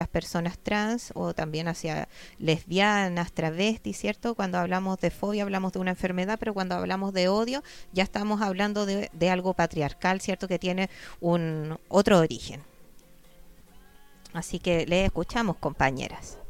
las personas trans o también hacia lesbianas, travestis, ¿cierto? Cuando hablamos de fobia hablamos de una enfermedad, pero cuando hablamos de odio ya estamos hablando de algo patriarcal, ¿cierto? Que tiene un otro origen. Así que le escuchamos, compañeras.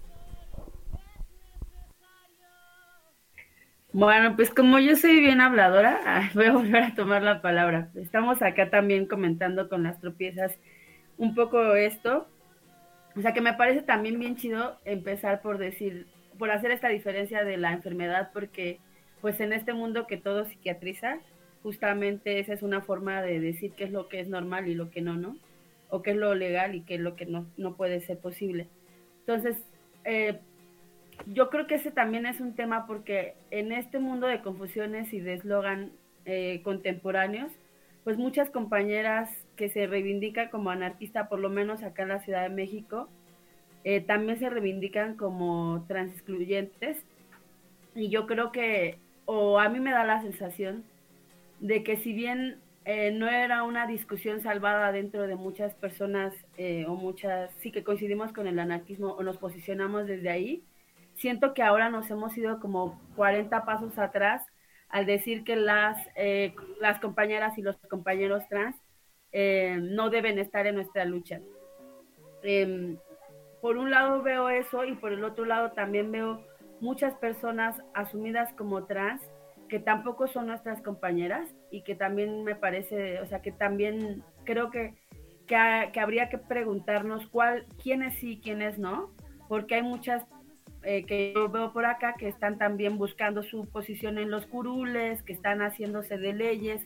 Bueno, pues como yo soy bien habladora, voy a volver a tomar la palabra. Estamos acá también comentando con las tropiezas un poco esto. O sea, que me parece también bien chido empezar por decir, por hacer esta diferencia de la enfermedad, porque pues en este mundo que todo psiquiatriza, justamente esa es una forma de decir qué es lo que es normal y lo que no, ¿no? O qué es lo legal y qué es lo que no puede ser posible. Entonces, eh, yo creo que ese también es un tema porque en este mundo de confusiones y de eslogan contemporáneos, pues muchas compañeras que se reivindican como anarquista, por lo menos acá en la Ciudad de México, también se reivindican como trans excluyentes. Y yo creo que, o a mí me da la sensación de que si bien no era una discusión salvada dentro de muchas personas o muchas, sí que coincidimos con el anarquismo o nos posicionamos desde ahí, siento que ahora nos hemos ido como 40 pasos atrás al decir que las compañeras y los compañeros trans no deben estar en nuestra lucha. Eh, por un lado veo eso y por el otro lado también veo muchas personas asumidas como trans que tampoco son nuestras compañeras y que también me parece, o sea, que también creo que habría que preguntarnos quiénes sí, quiénes no, porque hay muchas que yo veo por acá que están también buscando su posición en los curules, que están haciéndose de leyes,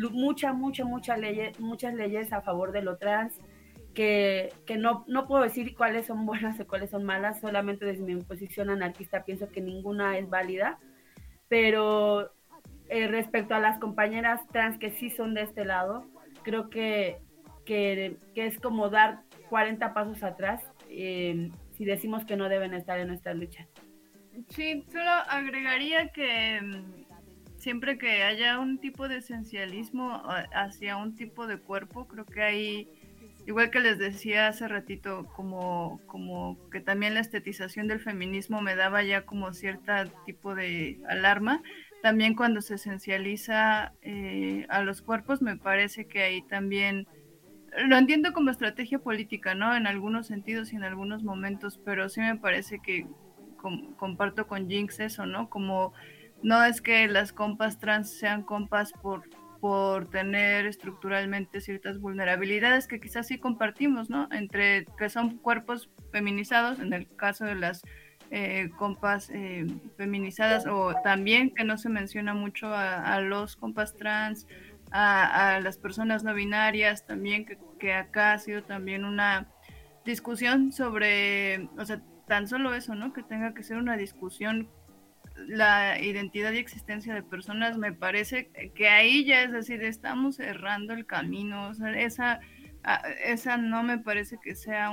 muchas leyes a favor de lo trans, que no puedo decir cuáles son buenas o cuáles son malas, solamente desde mi posición anarquista pienso que ninguna es válida, pero respecto a las compañeras trans que sí son de este lado, creo que es como dar 40 pasos atrás si decimos que no deben estar en nuestra lucha. Sí, solo agregaría que siempre que haya un tipo de esencialismo hacia un tipo de cuerpo, creo que hay, igual que les decía hace ratito, como que también la estetización del feminismo me daba ya como cierta tipo de alarma. También cuando se esencializa a los cuerpos, me parece que ahí también lo entiendo como estrategia política, ¿no? En algunos sentidos y en algunos momentos, pero sí me parece que comparto con Jinx eso, ¿no? Como no es que las compas trans sean compas por tener estructuralmente ciertas vulnerabilidades que quizás sí compartimos, ¿no? Entre que son cuerpos feminizados, en el caso de las compas feminizadas, o también que no se menciona mucho a los compas trans, a las personas no binarias, también que acá ha sido también una discusión sobre, o sea, tan solo eso, ¿no? Que tenga que ser una discusión la identidad y existencia de personas, me parece que ahí ya es decir, estamos errando el camino, o sea, esa no me parece que sea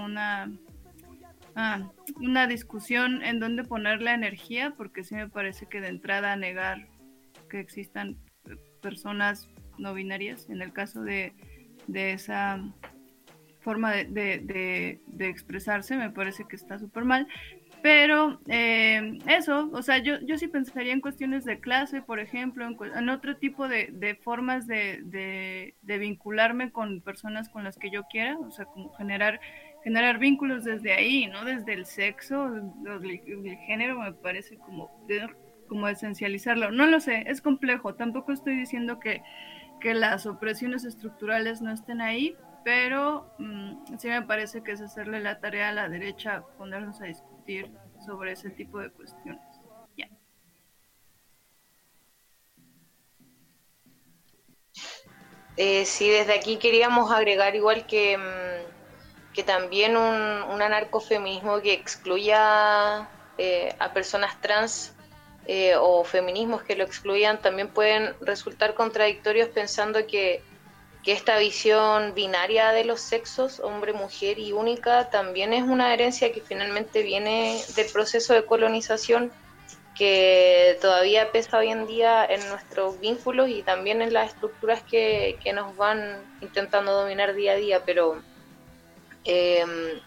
una discusión en donde poner la energía, porque sí me parece que de entrada negar que existan personas no binarias, en el caso de esa forma de expresarse, me parece que está súper mal. Pero eso, o sea, yo sí pensaría en cuestiones de clase, por ejemplo, en otro tipo de formas de vincularme con personas con las que yo quiera, o sea, como generar vínculos desde ahí, ¿no? Desde el sexo, el género, me parece como esencializarlo. No lo sé, es complejo, tampoco estoy diciendo que las opresiones estructurales no estén ahí, pero sí me parece que es hacerle la tarea a la derecha, ponernos a discutir sobre ese tipo de cuestiones. Ya. Sí, desde aquí queríamos agregar igual que también un anarcofeminismo que excluya a personas trans o feminismos que lo excluyan también pueden resultar contradictorios pensando que esta visión binaria de los sexos, hombre, mujer y única, también es una herencia que finalmente viene del proceso de colonización que todavía pesa hoy en día en nuestros vínculos y también en las estructuras que nos van intentando dominar día a día, pero